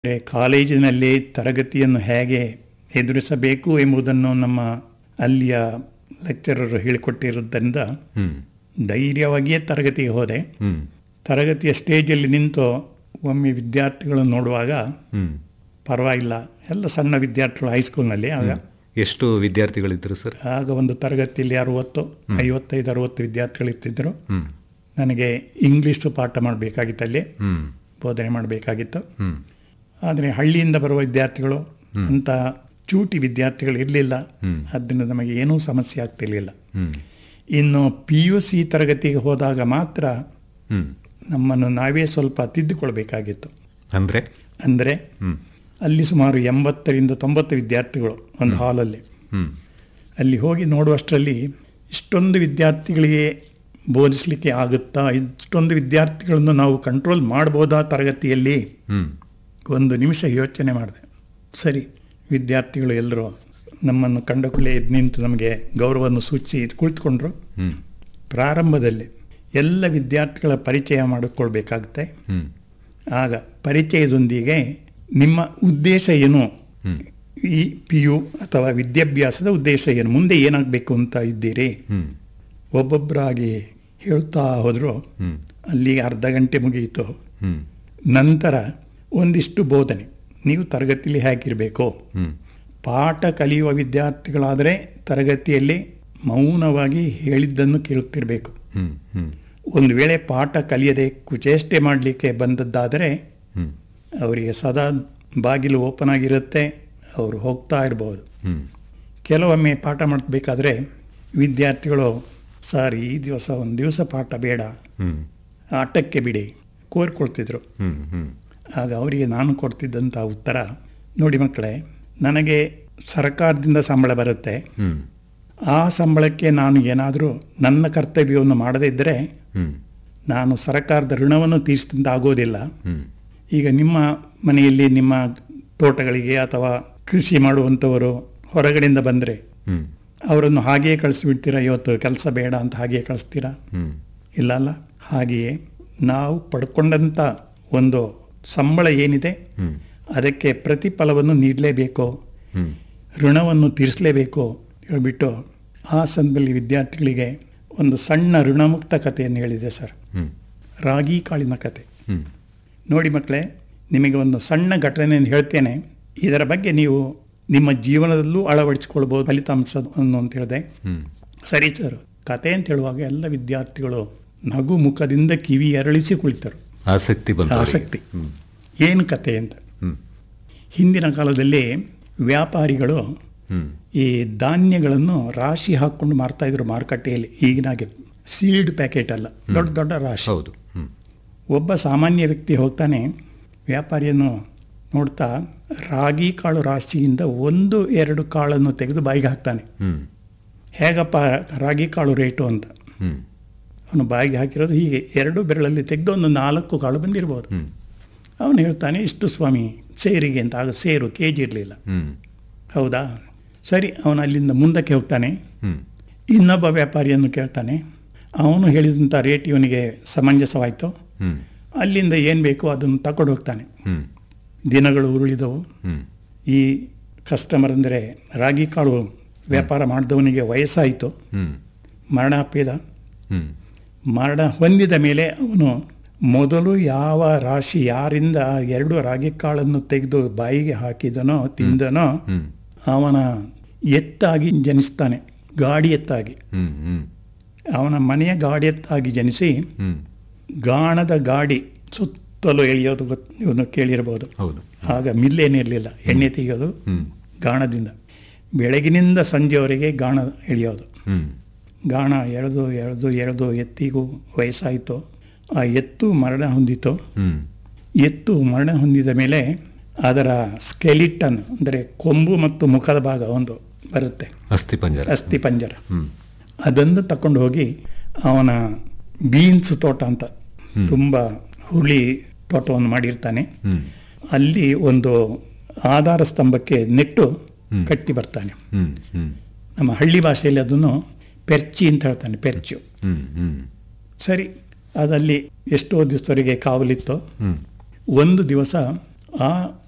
ಕಾಲೇಜಿನಲ್ಲಿ ತರಗತಿಯನ್ನು ಹೇಗೆ ಎದುರಿಸಬೇಕು ಎಂಬುದನ್ನು ನಮ್ಮ ಅಲ್ಲಿಯ ಲೆಕ್ಚರರು ಹೇಳಿಕೊಟ್ಟಿರುವುದರಿಂದ ಧೈರ್ಯವಾಗಿಯೇ ತರಗತಿಗೆ ಹೋದೆ. ತರಗತಿಯ ಸ್ಟೇಜಲ್ಲಿ ನಿಂತು ಒಮ್ಮೆ ವಿದ್ಯಾರ್ಥಿಗಳನ್ನು ನೋಡುವಾಗ ಪರವಾಗಿಲ್ಲ, ಎಲ್ಲ ಸಣ್ಣ ವಿದ್ಯಾರ್ಥಿಗಳು ಹೈಸ್ಕೂಲ್ನಲ್ಲಿ. ಆಗ ಎಷ್ಟು ವಿದ್ಯಾರ್ಥಿಗಳಿದ್ದರು ಸರ್? ಆಗ ಒಂದು ತರಗತಿಯಲ್ಲಿ 55-60 ವಿದ್ಯಾರ್ಥಿಗಳಿರ್ತಿದ್ದರು. ನನಗೆ ಇಂಗ್ಲೀಷು ಪಾಠ ಮಾಡಬೇಕಾಗಿತ್ತು, ಅಲ್ಲಿ ಬೋಧನೆ ಮಾಡಬೇಕಾಗಿತ್ತು. ಆದರೆ ಹಳ್ಳಿಯಿಂದ ಬರುವ ವಿದ್ಯಾರ್ಥಿಗಳು ಅಂತ ಚೂಟಿ ವಿದ್ಯಾರ್ಥಿಗಳು ಇರಲಿಲ್ಲ. ಅದರಿಂದ ನಮಗೆ ಏನೂ ಸಮಸ್ಯೆ ಆಗ್ತಿರ್ಲಿಲ್ಲ. ಇನ್ನು PUC ತರಗತಿಗೆ ಹೋದಾಗ ಮಾತ್ರ ನಮ್ಮನ್ನು ನಾವೇ ಸ್ವಲ್ಪ ತಿದ್ದುಕೊಳ್ಬೇಕಾಗಿತ್ತು. ಅಂದರೆ ಅಲ್ಲಿ ಸುಮಾರು 80-90 ವಿದ್ಯಾರ್ಥಿಗಳು ಒಂದು ಹಾಲಲ್ಲಿ. ಅಲ್ಲಿ ಹೋಗಿ ನೋಡುವಷ್ಟರಲ್ಲಿ ಇಷ್ಟೊಂದು ವಿದ್ಯಾರ್ಥಿಗಳಿಗೆ ಬೋಧಿಸಲಿಕ್ಕೆ ಆಗುತ್ತಾ, ಇಷ್ಟೊಂದು ವಿದ್ಯಾರ್ಥಿಗಳನ್ನು ನಾವು ಕಂಟ್ರೋಲ್ ಮಾಡ್ಬೋದಾ ತರಗತಿಯಲ್ಲಿ? ಒಂದು ನಿಮಿಷ ಯೋಚನೆ ಮಾಡಿದೆ. ಸರಿ, ವಿದ್ಯಾರ್ಥಿಗಳು ಎಲ್ಲರೂ ನಮ್ಮನ್ನು ಕಂಡ ಕೂಡಲೇ ಎದ್ದು ನಿಂತು ನಮಗೆ ಗೌರವವನ್ನು ಸೂಚಿಸಿ ಕುಳಿತುಕೊಂಡ್ರು. ಪ್ರಾರಂಭದಲ್ಲಿ ಎಲ್ಲ ವಿದ್ಯಾರ್ಥಿಗಳ ಪರಿಚಯ ಮಾಡಿಕೊಳ್ಬೇಕಾಗುತ್ತೆ. ಆಗ ಪರಿಚಯದೊಂದಿಗೆ ನಿಮ್ಮ ಉದ್ದೇಶ ಏನು, ಈ PU ಅಥವಾ ವಿದ್ಯಾಭ್ಯಾಸದ ಉದ್ದೇಶ ಏನು, ಮುಂದೆ ಏನಾಗಬೇಕು ಅಂತ ಇದ್ದೀರಿ, ಒಬ್ಬೊಬ್ಬರಾಗಿ ಹೇಳ್ತಾ ಹೋದರು. ಅಲ್ಲಿಗೆ ಅರ್ಧ ಗಂಟೆ ಮುಗಿಯಿತು. ನಂತರ ಒಂದಿಷ್ಟು ಬೋಧನೆ, ನೀವು ತರಗತಿಯಲ್ಲಿ ಹೇಗಿರಬೇಕು, ಪಾಠ ಕಲಿಯುವ ವಿದ್ಯಾರ್ಥಿಗಳಾದರೆ ತರಗತಿಯಲ್ಲಿ ಮೌನವಾಗಿ ಹೇಳಿದ್ದನ್ನು ಕೇಳುತ್ತಿರಬೇಕು. ಒಂದು ವೇಳೆ ಪಾಠ ಕಲಿಯದೆ ಕುಚೇಷ್ಟೆ ಮಾಡಲಿಕ್ಕೆ ಬಂದದ್ದಾದರೆ ಅವರಿಗೆ ಸದಾ ಬಾಗಿಲು ಓಪನ್ ಆಗಿರುತ್ತೆ, ಅವರು ಹೋಗ್ತಾ ಇರ್ಬೋದು. ಕೆಲವೊಮ್ಮೆ ಪಾಠ ಮಾಡಬೇಕಾದ್ರೆ ವಿದ್ಯಾರ್ಥಿಗಳು, ಸರ್ ಈ ದಿವಸ ಒಂದು ದಿವಸ ಪಾಠ ಬೇಡ, ಆಟಕ್ಕೆ ಬಿಡಿ ಕೋರ್ಕೊಳ್ತಿದ್ರು. ಆಗ ಅವರಿಗೆ ನಾನು ಕೊಡ್ತಿದ್ದಂಥ ಉತ್ತರ, ನೋಡಿ ಮಕ್ಕಳೇ, ನನಗೆ ಸರ್ಕಾರದಿಂದ ಸಂಬಳ ಬರುತ್ತೆ, ಆ ಸಂಬಳಕ್ಕೆ ನಾನು ಏನಾದರೂ ನನ್ನ ಕರ್ತವ್ಯವನ್ನು ಮಾಡದೇ ಇದ್ದರೆ ನಾನು ಸರ್ಕಾರದ ಋಣವನ್ನು ತೀರಿಸಿದಂತ ಆಗೋದಿಲ್ಲ. ಈಗ ನಿಮ್ಮ ಮನೆಯಲ್ಲಿ ನಿಮ್ಮ ತೋಟಗಳಿಗೆ ಅಥವಾ ಕೃಷಿ ಮಾಡುವಂಥವರು ಹೊರಗಡೆಯಿಂದ ಬಂದರೆ ಅವರನ್ನು ಹಾಗೆಯೇ ಕಳಿಸ್ಬಿಡ್ತೀರಾ? ಇವತ್ತು ಕೆಲಸ ಬೇಡ ಅಂತ ಹಾಗೆಯೇ ಕಳಿಸ್ತೀರಾ? ಇಲ್ಲ. ಹಾಗೆಯೇ ನಾವು ಪಡ್ಕೊಂಡಂಥ ಒಂದು ಸಂಬಳ ಏನಿದೆ ಅದಕ್ಕೆ ಪ್ರತಿಫಲವನ್ನು ನೀಡಲೇಬೇಕು, ಋಣವನ್ನು ತೀರಿಸಲೇಬೇಕು ಹೇಳ್ಬಿಟ್ಟು ಆ ಸಂದರ್ಭದಲ್ಲಿ ವಿದ್ಯಾರ್ಥಿಗಳಿಗೆ ಒಂದು ಸಣ್ಣ ಋಣಮುಕ್ತ ಕಥೆಯನ್ನು ಹೇಳಿದೆ ಸರ್. ರಾಗಿ ಕಾಳಿನ ಕತೆ. ನೋಡಿ ಮಕ್ಕಳೇ, ನಿಮಗೆ ಒಂದು ಸಣ್ಣ ಘಟನೆಯನ್ನು ಹೇಳ್ತೇನೆ, ಇದರ ಬಗ್ಗೆ ನೀವು ನಿಮ್ಮ ಜೀವನದಲ್ಲೂ ಅಳವಡಿಸಿಕೊಳ್ಬೋದು ಫಲಿತಾಂಶವನ್ನು ಅಂತ ಹೇಳಿದೆ. ಸರಿ ಸರ್. ಕತೆ ಅಂತ ಹೇಳುವಾಗ ಎಲ್ಲ ವಿದ್ಯಾರ್ಥಿಗಳು ನಗು ಮುಖದಿಂದ ಕಿವಿ ಅರಳಿಸಿ ಕುಳಿತರು. ಆಸಕ್ತಿ. ಏನು ಕತೆ ಅಂತ. ಹಿಂದಿನ ಕಾಲದಲ್ಲಿ ವ್ಯಾಪಾರಿಗಳು ಈ ಧಾನ್ಯಗಳನ್ನು ರಾಶಿ ಹಾಕೊಂಡು ಮಾರ್ತಾ ಇದ್ರು ಮಾರುಕಟ್ಟೆಯಲ್ಲಿ. ಈಗಿನಾಗೆ ಸೀಲ್ಡ್ ಪ್ಯಾಕೆಟ್ ಅಲ್ಲ, ದೊಡ್ಡ ದೊಡ್ಡ ರಾಶಿ. ಒಬ್ಬ ಸಾಮಾನ್ಯ ವ್ಯಕ್ತಿ ಹೋಗ್ತಾನೆ, ವ್ಯಾಪಾರಿಯನ್ನು ನೋಡ್ತಾ ರಾಗಿ ಕಾಳು ರಾಶಿಯಿಂದ 1-2 ಕಾಳನ್ನು ತೆಗೆದು ಬಾಯಿಗೆ ಹಾಕ್ತಾನೆ. ಹೇಗಪ್ಪ ರಾಗಿ ಕಾಳು ರೇಟು ಅಂತ. ಅವನು ಬಾಯಿಗೆ ಹಾಕಿರೋದು ಹೀಗೆ 2 ಬೆರಳಲ್ಲಿ ತೆಗೆದು ಒಂದು 4 ಕಾಳು ಬಂದಿರ್ಬೋದು. ಅವನು ಹೇಳ್ತಾನೆ, ಇಷ್ಟು ಸ್ವಾಮಿ ಸೇರಿಗೆ ಅಂತ. ಆಗ ಸೇರು KG ಇರಲಿಲ್ಲ. ಹೌದಾ, ಸರಿ. ಅವನು ಅಲ್ಲಿಂದ ಮುಂದಕ್ಕೆ ಹೋಗ್ತಾನೆ, ಇನ್ನೊಬ್ಬ ವ್ಯಾಪಾರಿಯನ್ನು ಕೇಳ್ತಾನೆ. ಅವನು ಹೇಳಿದಂಥ ರೇಟ್ ಇವನಿಗೆ ಸಮಂಜಸವಾಯಿತು. ಅಲ್ಲಿಂದ ಏನು ಬೇಕೋ ಅದನ್ನು ತಗೊಂಡು ಹೋಗ್ತಾನೆ. ದಿನಗಳು ಉರುಳಿದವು. ಈ ಕಸ್ಟಮರ್ ಅಂದರೆ ರಾಗಿ ಕಾಳು ವ್ಯಾಪಾರ ಮಾಡಿದವನಿಗೆ ವಯಸ್ಸಾಯಿತು, ಮರಣ ಅಪ್ಪಿದ. ಮರಣ ಹೊಂದಿದ ಮೇಲೆ ಅವನು ಮೊದಲು ಯಾವ ರಾಶಿ ಯಾರಿಂದ 2 ರಾಗಿ ಕಾಳನ್ನು ತೆಗೆದು ಬಾಯಿಗೆ ಹಾಕಿದನೋ ತಿಂದನೋ ಅವನ ಎತ್ತಾಗಿ ಜನಿಸ್ತಾನೆ, ಗಾಡಿ ಎತ್ತಾಗಿ. ಅವನ ಮನೆಯ ಗಾಡಿ ಎತ್ತಾಗಿ ಜನಿಸಿ ಗಾಣದ ಗಾಡಿ ಸುತ್ತಲೂ ಎಳೆಯೋದು ಇವನು ಕೇಳಿರ್ಬೋದು. ಆಗ ಮಿಲ್ಲೇನಿರಲಿಲ್ಲ, ಎಣ್ಣೆ ತೆಗೆಯೋದು ಗಾಣದಿಂದ. ಬೆಳಗಿನಿಂದ ಸಂಜೆವರೆಗೆ ಗಾಣ ಎಳೆಯೋದು. ಗಾಣ ಎಳೆದು ಎತ್ತಿಗೂ ವಯಸ್ಸಾಯಿತು. ಆ ಎತ್ತು ಮರಣ ಹೊಂದಿತು. ಎತ್ತು ಮರಣ ಹೊಂದಿದ ಮೇಲೆ ಅದರ ಸ್ಕೆಲಿಟನ್ ಅಂದರೆ ಕೊಂಬು ಮತ್ತು ಮುಖದ ಭಾಗ ಒಂದು ಬರುತ್ತೆ, ಅಸ್ಥಿಪಂಜರ. ಅದನ್ನು ತಕೊಂಡು ಹೋಗಿ ಅವನ ಬೀನ್ಸ್ ತೋಟ ಅಂತ ತುಂಬ ಹುಳಿ ತೋಟವನ್ನು ಮಾಡಿರ್ತಾನೆ, ಅಲ್ಲಿ ಒಂದು ಆಧಾರ ಸ್ತಂಭಕ್ಕೆ ನೆಟ್ಟು ಕಟ್ಟಿ ಬರ್ತಾನೆ. ನಮ್ಮ ಹಳ್ಳಿ ಭಾಷೆಯಲ್ಲಿ ಅದನ್ನು ಪೆರ್ಚಿ ಅಂತ ಹೇಳ್ತಾನೆ, ಪೆರ್ಚು. ಸರಿ, ಅದಲ್ಲಿ ಎಷ್ಟೋ ದಿವಸವರೆಗೆ ಕಾವಲಿತ್ತು. ಒಂದು ದಿವಸ ಆ